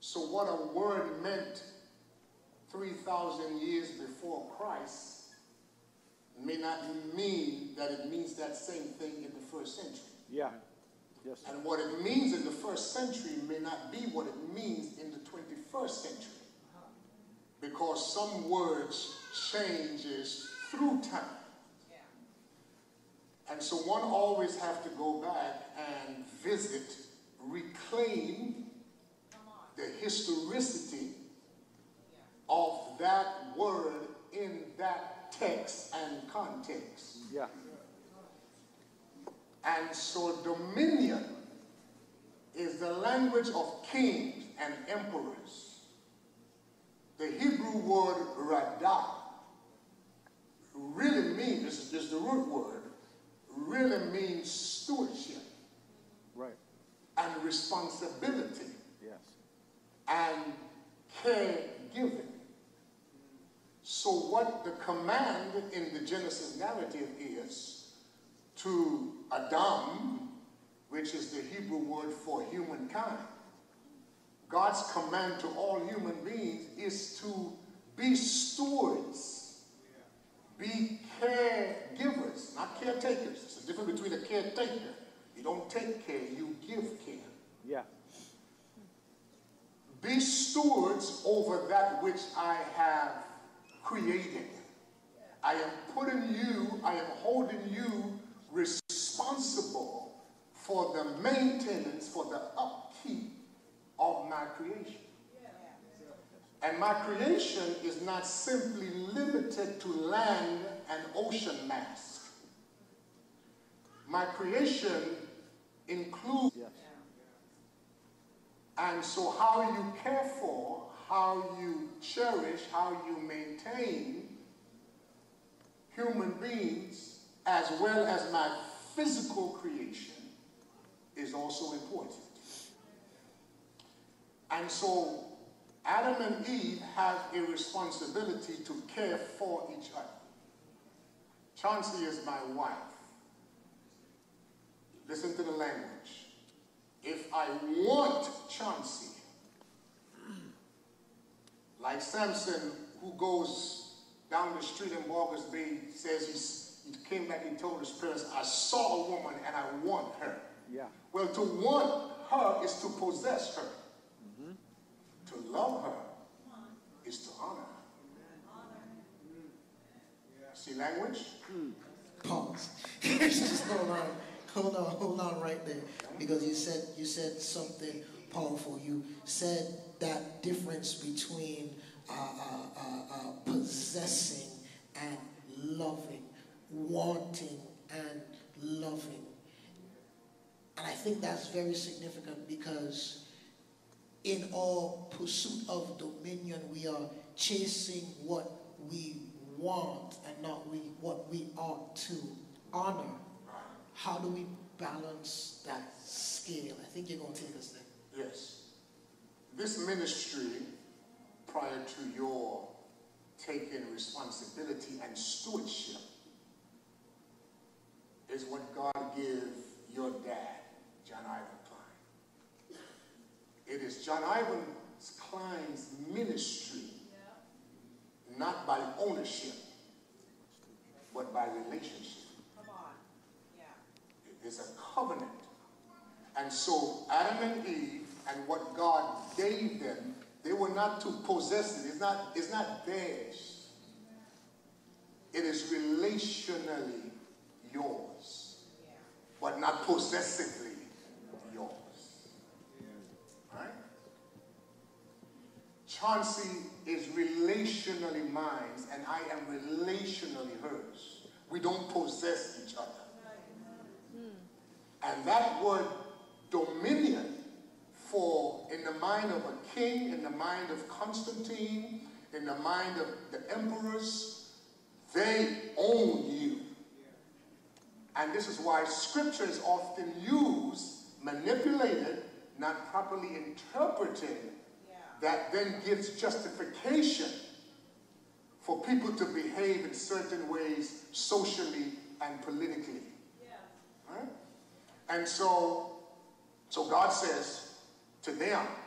So what a word meant 3,000 years before Christ may not mean that it means that same thing in the first century. Yeah. Yes. And what it means in the first century may not be what it means in the 21st century. Because some words changes through time. Yeah. And so one always have to go back and visit, reclaim the historicity of that word in that text and context. Yeah. And so dominion is the language of kings and emperors. The Hebrew word radah really means, this is the root word, really means stewardship. Right. And responsibility. Yes. And caregiving. So what the command in the Genesis narrative is to Adam, which is the Hebrew word for humankind, God's command to all human beings is to be stewards, be caregivers, not caretakers. There's a difference between a caretaker. You don't take care, you give care. Yeah. Be stewards over that which I have created. I am putting you, I am holding you responsible for the maintenance, for the upkeep of my creation. And my creation is not simply limited to land and ocean mass. My creation includes, and so how you care for, how you cherish, how you maintain human beings, as well as my physical creation, is also important. And so Adam and Eve have a responsibility to care for each other. Chauncey is my wife. Listen to the language. If I want Chauncey, like Samson, who goes down the street in Walker's Bay, says he came back and told his parents, I saw a woman and I want her. Yeah. Well, to want her is to possess her. Mm-hmm. To love her is to honor her. See language? Pause. Just hold on right there, because you said something powerful. You said that difference between possessing and loving, wanting and loving. And I think that's very significant, because in our pursuit of dominion, we are chasing what we want and not what we ought to honor. How do we balance that scale? I think you're going to take us there. Yes. This ministry, prior to your taking responsibility and stewardship, is what God gave your dad, John Ivan Klein. It is John Ivan Klein's ministry, not by ownership, but by relationship. Come on. Yeah. It is a covenant. And so Adam and Eve and what God gave them, they were not to possess it. It's not theirs. It is relationally yours, but not possessively yours. Right? Chauncey is relationally mine, and I am relationally hers. We don't possess each other. And that word dominion, for in the mind of a king, in the mind of Constantine, in the mind of the emperors, they own you. And this is why scripture is often used, manipulated, not properly interpreted, that then gives justification for people to behave in certain ways socially and politically. Right? And so God says to them,